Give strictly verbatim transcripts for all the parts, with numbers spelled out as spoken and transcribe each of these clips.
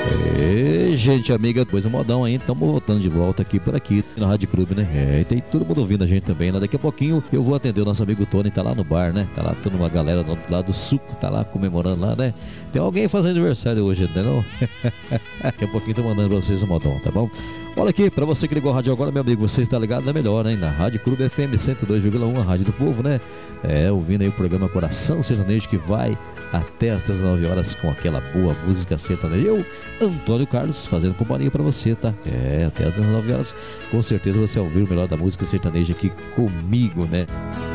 E, gente amiga, depois do modão aí, estamos voltando de volta aqui por aqui na Rádio Clube, né? É, e tem todo mundo ouvindo a gente também, né? Daqui a pouquinho eu vou atender o nosso amigo Tony, tá lá no bar, né? Tá lá toda uma galera do outro lado do suco, tá lá comemorando lá, né? Tem alguém fazendo aniversário hoje, entendeu? Daqui a pouquinho tô mandando pra vocês o modão, tá bom? Olha aqui, pra você que ligou a rádio agora, meu amigo, você está ligado na melhor, hein? Na Rádio Clube F M cento e dois vírgula um, a rádio do povo, né? É, ouvindo aí o programa Coração Sertanejo, que vai até as dezenove horas com aquela boa música sertaneja. Eu, Antônio Carlos, fazendo companhia pra você, tá? É, até as dezenove horas, com certeza você vai ouvir o melhor da música sertaneja aqui comigo, né?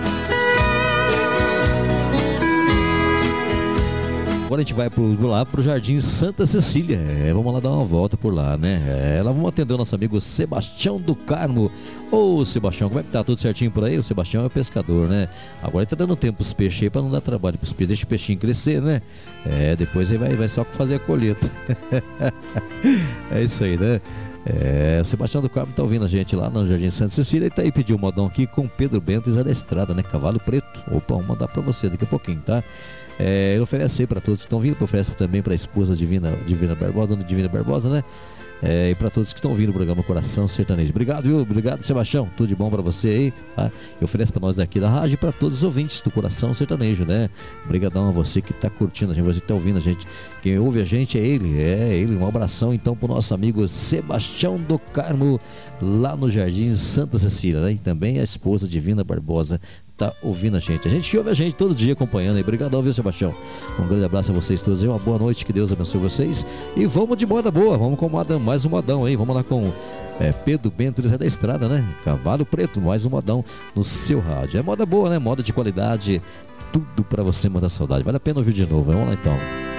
Agora a gente vai pro, lá pro Jardim Santa Cecília. É, vamos lá dar uma volta por lá, né? É, lá vamos atender o nosso amigo Sebastião do Carmo. Ô, Sebastião, como é que tá? Tudo certinho por aí? O Sebastião é pescador, né? Agora ele tá dando tempo pros peixes aí pra não dar trabalho pros peixes. Deixa o peixinho crescer, né? É, depois aí vai, vai só fazer a colheita. É isso aí, né? É, o Sebastião do Carmo tá ouvindo a gente lá no Jardim Santa Cecília e tá aí, pediu um modão aqui com Pedro Bento e Zé da Estrada, né? Cavalo Preto. Opa, vamos mandar pra você daqui a pouquinho, tá? É, ele oferece aí para todos que estão vindo, oferece também para a esposa Divina, Divina Barbosa, dona Divina Barbosa, né? É, e para todos que estão vindo no programa Coração Sertanejo. Obrigado, viu? Obrigado, Sebastião. Tudo de bom para você aí, tá? E oferece para nós daqui da rádio e para todos os ouvintes do Coração Sertanejo, né? Obrigadão a você que tá curtindo a gente, você que tá ouvindo a gente. Quem ouve a gente é ele, é ele. Um abração então pro nosso amigo Sebastião do Carmo, lá no Jardim Santa Cecília, né? E também a esposa Divina Barbosa tá ouvindo a gente. A gente ouve a gente todo dia acompanhando aí. Obrigadão, viu, Sebastião? Um grande abraço a vocês todos aí, uma boa noite, que Deus abençoe vocês. E vamos de moda boa, vamos com moda, mais um modão aí. Vamos lá com é, Pedro Bento e Zé da Estrada, né? Cavalo Preto, mais um modão no seu rádio. É moda boa, né? Moda de qualidade, tudo pra você mandar saudade. Vale a pena ouvir de novo. Vamos lá então.